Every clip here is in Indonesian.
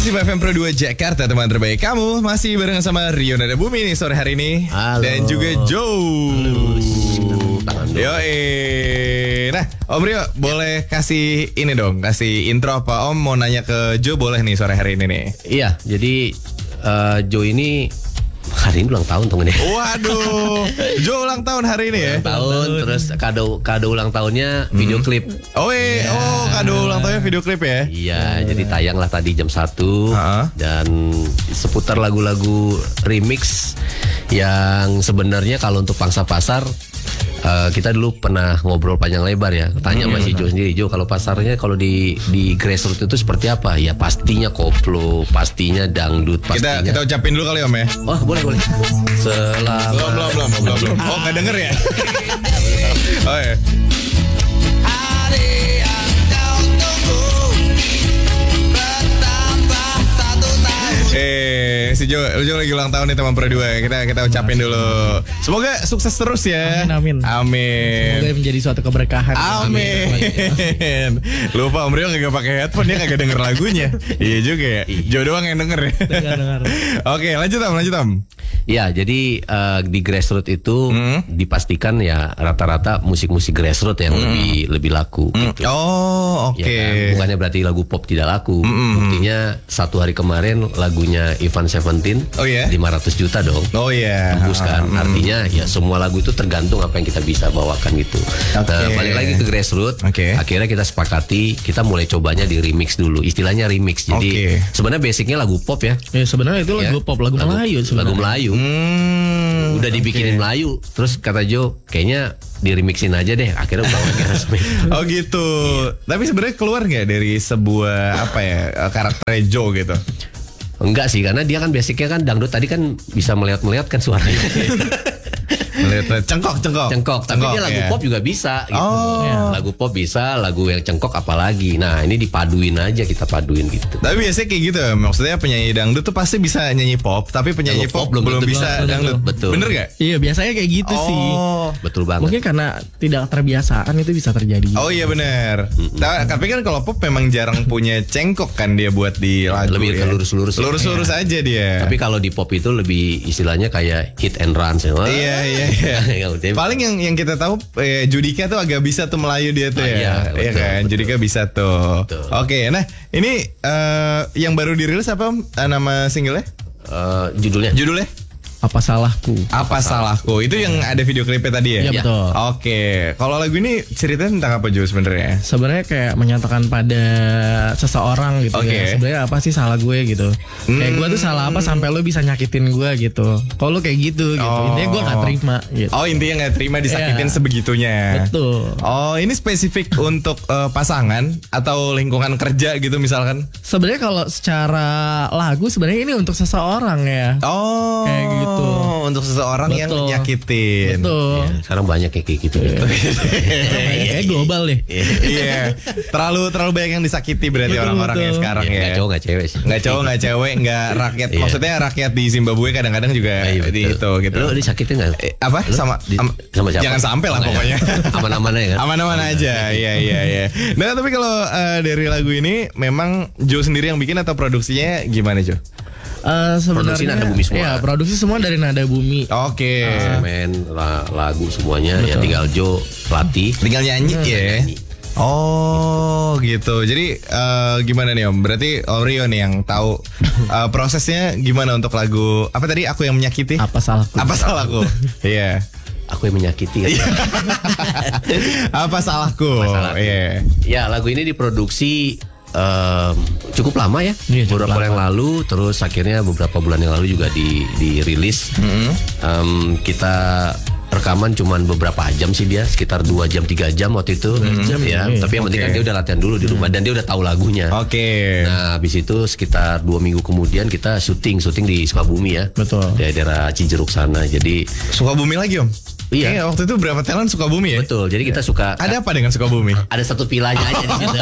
105 FM Pro 2 Jakarta, teman terbaik kamu. Masih bareng sama Rio Nada Bumi nih sore hari ini. Halo. Dan juga Joe. Yoi. Nah, Om Rio boleh kasih ini dong, kasih intro apa? Om mau nanya ke Joe boleh nih sore hari ini nih. Iya, jadi Joe ini hari ini ulang tahun temen ya. Waduh, Joe ulang tahun hari ini ya. Tahun terus kado ulang tahunnya video klip. Oh kado ulang tahunnya video klip ya. Iya, jadi tayang lah tadi jam 1 dan seputar lagu-lagu remix yang sebenarnya kalau untuk pangsa pasar kita dulu pernah ngobrol panjang lebar ya. Tanya sama si Joe sendiri, Joe kalau pasarnya kalau di grassroots itu seperti apa? Ya pastinya koplo, pastinya dangdut, pastinya. Kita ucapin dulu kali Om ya. Oh boleh. Selamat. Belum. Oh nggak denger ya? Oh ya. Si Joe lagi ulang tahun nih teman Pro 2. Kita ucapin dulu. Semoga sukses terus ya. Amin. Semoga menjadi suatu keberkahan. Amin. Lupa Om Rio kagak pakai headphone, dia kagak denger lagunya. Iya juga ya. Joe doang yang denger ya. Dengar. Oke, lanjut Om. Ya, jadi di grassroots itu dipastikan ya rata-rata musik-musik grassroots yang lebih laku. Gitu. Oh, oke. Ya kan? Bukannya berarti lagu pop tidak laku. Buktinya satu hari kemarin lagunya Ivan Seventeen, 500 juta dong. Oh iya. Tembus kan. Artinya ya semua lagu itu tergantung apa yang kita bisa bawakan gitu. Nah, balik lagi ke grassroots. Akhirnya kita sepakati kita mulai cobanya di remix dulu. Istilahnya remix. Jadi sebenarnya basicnya lagu pop ya. Ya sebenarnya itu lagu pop, lagu Melayu sebenarnya. Lagu Melayu. Udah dibikinin Melayu. Terus kata Joe, kayaknya di remixin aja deh. Akhirnya udah lagi resmi. Oh gitu. Tapi sebenarnya keluar nggak dari sebuah karakter Joe gitu? Enggak sih, karena dia kan basicnya kan dangdut tadi kan bisa melihat kan suaranya. Melihat cengkok. Tapi dia lagu pop juga bisa gitu. Lagu pop bisa, lagu yang cengkok apalagi. Nah, ini kita paduin gitu. Tapi biasanya kayak gitu. Maksudnya penyanyi dangdut tuh pasti bisa nyanyi pop, tapi penyanyi pop belum bisa dangdut. Betul. Bener gak? Iya, biasanya kayak gitu sih. Betul banget. Mungkin karena tidak terbiasaan itu bisa terjadi. Oh iya benar. Tapi kan kalau pop memang jarang punya cengkok kan dia buat di lagu. Lebih ke lurus-lurus. Lurus-lurus aja dia. Tapi kalau di pop itu lebih istilahnya kayak hit and run. Iya. Paling yang kita tahu Judika tuh agak bisa tuh Melayu dia tuh ya. Iya kan, Judika bisa tuh. Oke, nah ini yang baru dirilis apa Om? Nama singlenya? Judulnya? Apa salahku? Itu yang ada video klipnya tadi ya? Iya betul. Oke, kalau lagu ini ceritanya tentang apa Joe sebenarnya? Sebenarnya kayak menyatakan pada seseorang gitu ya. Sebenarnya apa sih salah gue gitu? Kayak gue tuh salah apa sampai lo bisa nyakitin gue gitu? Kalau lo kayak gitu. Intinya gue nggak terima. Gitu. Oh intinya nggak terima disakitin sebegitunya. Betul. Oh ini spesifik untuk pasangan atau lingkungan kerja gitu misalkan? Sebenarnya kalau secara lagu sebenarnya ini untuk seseorang ya. Oh. Kayak gitu. Untuk seseorang yang nyakitin. Betul. Ya, sekarang banyak kayak gitu. Kayak global deh. Iya. Terlalu banyak yang disakiti berarti orang-orang yang sekarang ya. Nggak cowok nggak cewek sih. Nggak cowok nggak cewek nggak rakyat. Maksudnya rakyat di Zimbabwe kadang-kadang juga di itu gitu. Lo disakitin nggak? Apa? Sama siapa? Jangan sampai lah pokoknya. Aman-aman aja kan. Aman-aman aja. Iya. Nah tapi kalau dari lagu ini memang Joe sendiri yang bikin atau produksinya gimana Joe? Produksi Nada Bumi semua. Iya, produksi semua dari Nada Bumi. Oke. Lagu semuanya. Ya tinggal Joe pelatih. Tinggal nyanyi ya. Oh gitu. Jadi gimana nih Om? Berarti Om Rio nih yang tahu prosesnya gimana untuk lagu apa tadi? Aku yang menyakiti. Apa salahku? Iya. Aku yang menyakiti. Apa salahku? Iya. Ya lagu ini diproduksi cukup lama ya, beberapa bulan yang lalu, terus akhirnya beberapa bulan yang lalu juga dirilis. Kita rekaman cuman beberapa jam sih dia, sekitar 2 jam 3 jam waktu itu. Tapi yang penting kan dia udah latihan dulu di rumah dan dia udah tahu lagunya. Nah habis itu sekitar 2 minggu kemudian kita syuting di Sukabumi ya. Betul. Di daerah Cijeruk sana. Jadi Sukabumi lagi Om? Iya. Kayaknya waktu itu berapa talent Sukabumi ya? Betul. Jadi kita suka. Ada apa dengan Sukabumi? Ada satu pilanya aja di situ.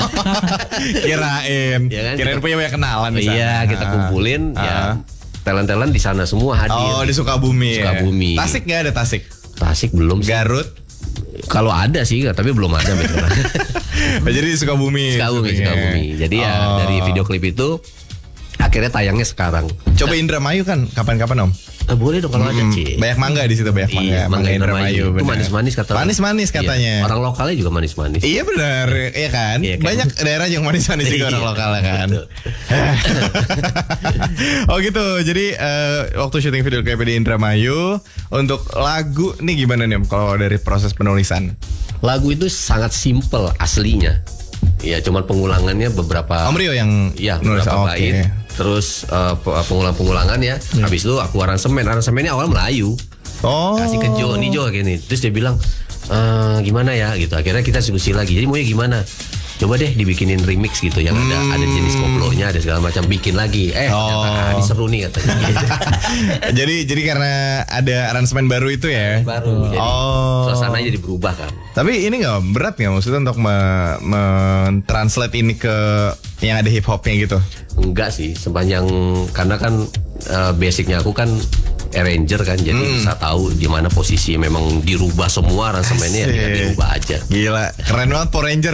Kirain punya banyak kenalan di sana. Iya, kita kumpulin ya talent-talent di sana semua hadir. Oh, di Sukabumi. Sukabumi. Tasik nggak ada Tasik? Tasik belum sih. Garut? Kalau ada sih, tapi belum ada. Jadi di Sukabumi. Sukabumi. Jadi ya dari video klip itu Akhirnya tayangnya sekarang. Coba Indramayu kan kapan-kapan Om? Boleh dong kalau ada Ci. Banyak mangga di situ, banyak mangga. Iya, mangga Indramayu. Itu manis-manis katanya. Manis-manis katanya. Iya. Orang lokalnya juga manis-manis. Iya benar, iya kan? Iya kan? Banyak daerah yang manis-manis juga orang lokalnya kan. Oh gitu. Jadi waktu syuting video klip di Indramayu, untuk lagu nih gimana nih Om kalau dari proses penulisan? Lagu itu sangat simple aslinya. Ya cuman pengulangannya beberapa. Om Rio yang ya nulis. beberapa bait. Terus pengulang-pengulangan ya. Habis itu aku aransemennya awal Melayu. Kasih ke Jo gini. Terus dia bilang gimana ya gitu. Akhirnya kita diskusi lagi. Jadi maunya gimana? Coba deh dibikinin remix gitu yang ada jenis koplonya, ada segala macam, bikin lagi. Ternyata ini seru nih katanya. jadi karena ada aransemen baru itu ya. Baru. Jadi suasananya jadi berubah kan. Tapi ini nggak berat nggak maksudnya untuk mentranslate ini ke yang ada hip hopnya gitu? Enggak sih, sepanjang karena kan basicnya aku kan arranger kan, jadi bisa tahu di mana posisi memang dirubah semua aransemennya, ya dirubah aja. Gila, keren banget Power Ranger.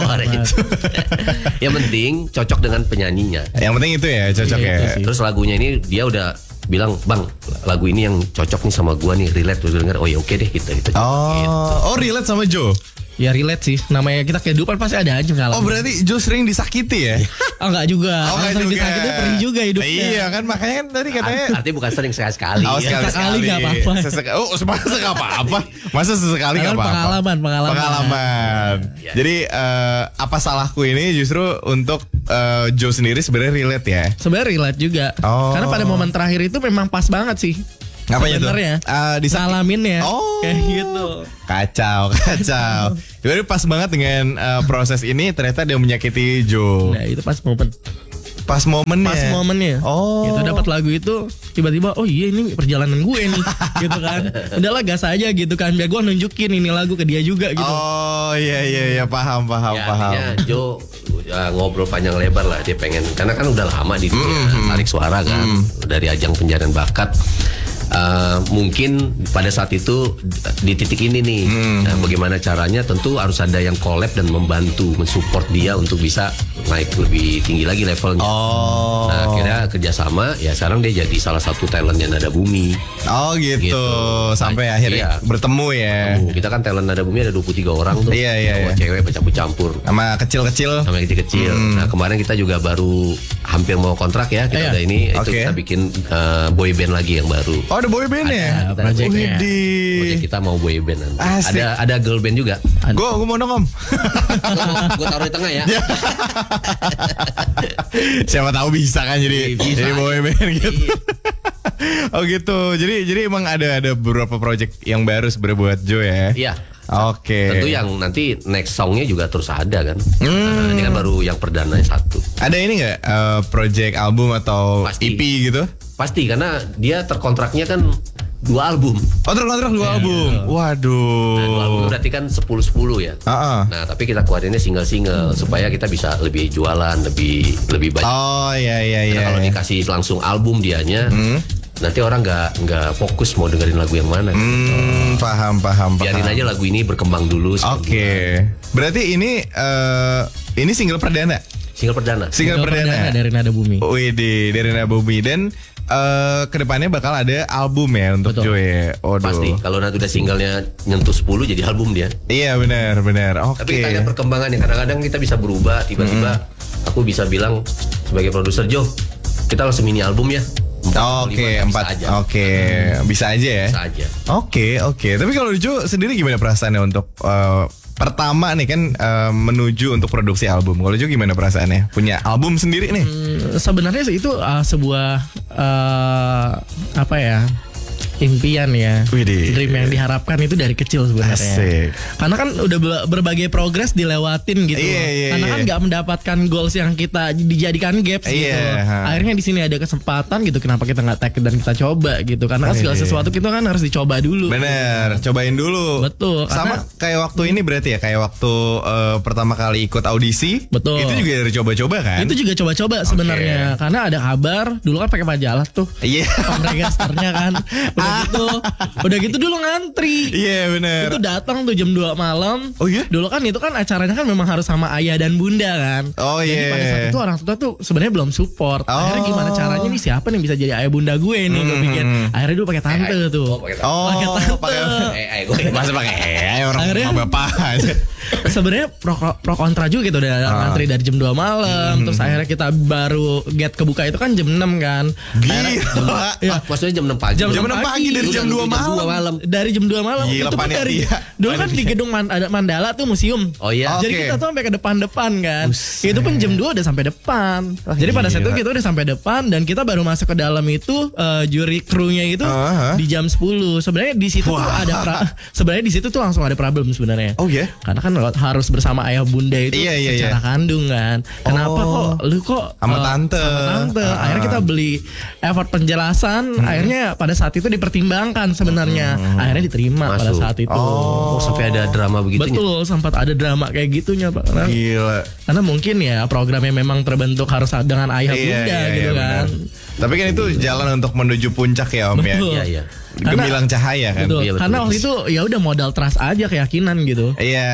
Yang penting cocok dengan penyanyinya. Yang penting itu ya, cocok ya. Terus lagunya ini dia udah bilang, "Bang, lagu ini yang cocok nih sama gua nih, relate." Terus denger, "Oh ya oke deh, kita gitu." Oh, relate sama Joe. Ya relate sih. Namanya kita kehidupan pasti ada aja pengalaman. Oh berarti Joe sering disakiti ya? Enggak juga. Sering disakiti perih juga hidupnya. Iya kan makanya kan tadi katanya. Artinya bukan sering sekali-sekali. Sekali enggak apa-apa. Masa enggak apa-apa? Masa sesekali enggak apa-apa? Pengalaman. Jadi apa salahku ini justru untuk Joe sendiri sebenarnya relate ya? Sebenarnya relate juga. Karena pada momen terakhir itu memang pas banget sih. Ngapain tuh? Disalamin ya. Kayak gitu. Kacau. Jadi pas banget dengan proses ini ternyata dia menyakiti Joe. Nah itu pas momennya. Pas momennya. Gitu dapat lagu itu tiba-tiba iya ini perjalanan gue nih gitu kan. Udahlah gas aja gitu kan. Biar gue nunjukin ini lagu ke dia juga gitu. Oh iya paham. Ya, Joe ngobrol panjang lebar lah, dia pengen, karena kan udah lama di dunia tarik suara kan, dari ajang pencarian bakat. Mungkin pada saat itu di titik ini nih, bagaimana caranya? Tentu harus ada yang collab dan membantu, mensupport dia untuk bisa naik lebih tinggi lagi levelnya. Nah akhirnya kerjasama, ya sekarang dia jadi salah satu talentnya Nada Bumi. Gitu. Sampai akhirnya bertemu ya. Kita kan talent Nada Bumi ada 23 orang tuh. Iya. Cewek bercampur-campur. Sama kecil-kecil. Nah kemarin kita juga baru hampir mau kontrak ya. Kita ada ini, itu kita bikin boy band lagi yang baru. Ada boy band ya? Project kita mau boy band nanti. Ada girl band juga. Gue mau dong Om. Gue taruh di tengah ya. Siapa tahu bisa kan jadi boy band gitu. Oh gitu. Jadi emang ada beberapa project yang baru sebenarnya buat Joe ya. Iya. Oke. Tentu yang nanti next songnya juga terus ada kan. Ini kan baru yang perdana satu. Ada ini nggak project album atau EP gitu? Pasti, karena dia terkontraknya kan 2 album. Oh terkontrak 2 album. Waduh. Nah 2 album berarti kan 10-10 ya. Nah tapi kita keluarinnya single-single supaya kita bisa lebih jualan, lebih banyak. Oh iya. Karena kalau dikasih langsung album dianya, nanti orang nggak fokus mau dengerin lagu yang mana. Paham. Biarin aja lagu ini berkembang dulu. Oke. Berarti ini single perdana. Single perdana dari Nada Bumi. Widih, dari Nada Bumi. Dan kedepannya bakal ada album ya untuk Joe. Pasti. Kalau nanti udah singlenya nyentuh 10 jadi album dia. Iya benar. Oke. Tapi kita lihat perkembangannya. Kadang-kadang kita bisa berubah. Tiba-tiba aku bisa bilang sebagai produser, Joe, kita langsung mini album ya. 4. Oke. Bisa aja ya. Bisa aja. Oke. Tapi kalau Joe sendiri gimana perasaannya untuk pertama nih kan menuju untuk produksi album. Kalau Joe gimana perasaannya? Punya album sendiri nih? Sebenarnya itu sebuah impian ya. Dream yang diharapkan itu dari kecil sebenarnya. Asik. Karena kan udah berbagai progres dilewatin gitu. Karena kan nggak mendapatkan goals yang kita dijadikan gaps gitu. Akhirnya di sini ada kesempatan gitu. Kenapa kita nggak take dan kita coba gitu? Karena segala sesuatu kita kan harus dicoba dulu. Bener, cobain dulu. Betul. Sama kayak waktu ini berarti ya, kayak waktu pertama kali ikut audisi. Betul. Itu juga dari coba-coba kan? Itu juga coba-coba sebenarnya. Karena ada kabar dulu kan pakai majalah tuh. Iya. Pemregisternya kan. Udah gitu dulu ngantri. Iya benar. Itu datang tuh jam 2 malam. Oh iya? Dulu kan itu kan acaranya kan memang harus sama ayah dan bunda kan. Oh iya. Jadi pada saat itu orang tua tuh sebenarnya belum support. Akhirnya gimana caranya nih, siapa nih bisa jadi ayah bunda gue nih, gue pikir. Akhirnya dulu pakai tante tuh. Pakai tante. Masa pakai orang sama bapak aja. Sebenarnya pro kontra juga gitu, udah ngantri dari jam 2 malam. Terus akhirnya kita baru get kebuka itu kan jam 6 kan. Gila. Maksudnya jam 6 pagi. Jam 6 pagi dari jam 2 malam. Dari jam 2 malam. Gila, itu kan dari dulu kan di gedung ada Mandala tuh museum. Oh iya. Jadi kita tuh sampai ke depan-depan kan. Itu pun jam 2 udah sampai depan. Jadi pada saat itu kita udah sampai depan dan kita baru masuk ke dalam itu juri krunya itu di jam 10. Sebenarnya di situ tuh ada sebenarnya di situ tuh langsung ada problem sebenarnya. Oh ya. Karena kan harus bersama ayah bunda itu secara kandung kan. Kenapa kok lu kok sama tante? Akhirnya kita beli effort penjelasan. Akhirnya pada saat itu dipertimbangkan sebenarnya. Akhirnya diterima pada saat itu. Sampai ada drama begitu. Betul, sempat ada drama kayak gitunya Pak. Gila. Karena mungkin ya programnya memang terbentuk harus dengan ayah bunda gitu kan. Tapi kan itu jalan untuk menuju puncak ya Om. Betul. Ya. Gemilang cahaya kan. Betul. Karena waktu itu ya udah modal trust aja, keyakinan gitu.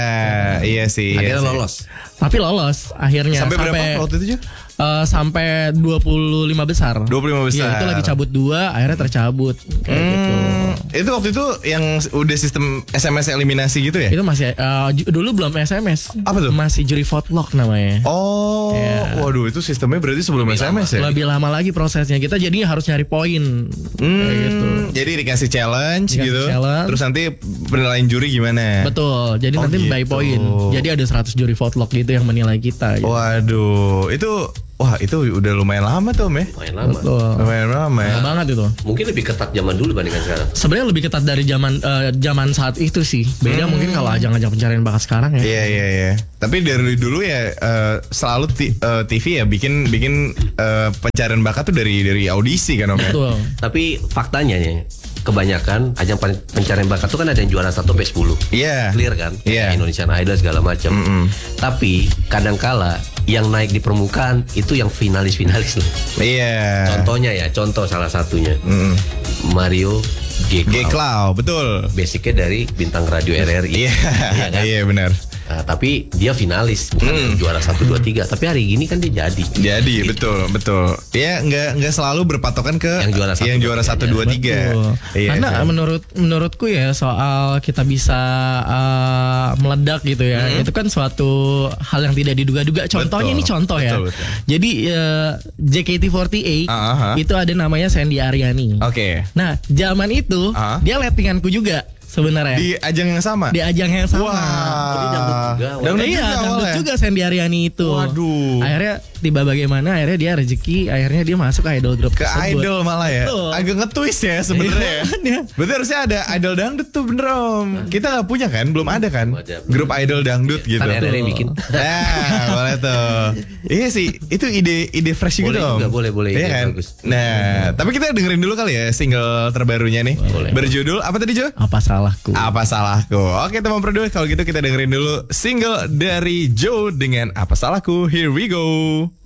Iya sih. Akhirnya lolos. Tapi lolos akhirnya. Sampai berapa waktu itu, Jo? Sampai 25 besar. 25 besar. Iya, itu lagi cabut 2, akhirnya tercabut kayak gitu. Itu waktu itu yang udah sistem SMS eliminasi gitu ya? Itu masih dulu belum SMS. Apa tuh? Masih juri vote-lock namanya. Oh, waduh itu sistemnya berarti sebelum SMS ya? Lebih lama lagi prosesnya. Kita jadi harus nyari poin. Kayak gitu. Jadi dikasih challenge gitu. Challenge. Terus nanti penilaian juri gimana? Betul. Jadi nanti by poin. Jadi ada 100 juri vote-lock gitu yang menilai kita gitu. Waduh, itu udah lumayan lama tuh, Om ya? Lumayan lama. Lumayan lama ya. Lama banget itu. Mungkin lebih ketat zaman dulu bandingkan sekarang. Sebenarnya lebih ketat dari zaman saat itu sih. Beda mungkin kalau ajang-ajang pencarian bakat sekarang ya. Iya. Tapi dari dulu ya selalu TV ya bikin pencarian bakat tuh dari audisi kan Om ya. Betul. Tapi faktanya nih, kebanyakan ajang pencarian bakat itu kan ada yang juara 1 sampai 10. Iya. Clear kan? Iya. Indonesian Idol segala macam. Tapi kadangkala yang naik di permukaan itu yang finalis loh. Iya. Contoh salah satunya. Mario G-Cloud, betul. Basicnya dari bintang radio RRI. Iya benar. Nah, tapi dia finalis bukan juara 1, 2, 3. Tapi hari gini kan dia jadi. Gitu. betul. Ya nggak selalu berpatokan ke yang juara 1, 2, 3. Iya, karena menurutku ya soal kita bisa meledak gitu ya. Itu kan suatu hal yang tidak diduga-duga. Contohnya ini contoh ya. Betul. Jadi JKT48 itu ada namanya Sandy Aryani. Oke. Nah, zaman itu dia lettinganku juga. Sebenarnya di ajang yang sama. Jadi dangdut juga Sandy Aryani itu. Waduh. Akhirnya tiba bagaimana akhirnya dia rezeki, akhirnya dia masuk ke idol group tersebut. Idol malah ya. Betul. Agak nge-twist ya sebenarnya. Berarti harusnya ada idol dangdut tuh bener Om. Kita nggak punya kan? Belum ada kan? Grup idol dangdut gitu. Kan RRI bikin. Boleh tuh. Iya sih, itu ide fresh gitu Om. Boleh. Iya kan? Bagus. Nah, tapi kita dengerin dulu kali ya single terbarunya nih. Boleh. Berjudul apa tadi Jo? Apa salahku? Oke teman produser, kalau gitu kita dengerin dulu single dari Joe dengan Apa Salahku. Here we go.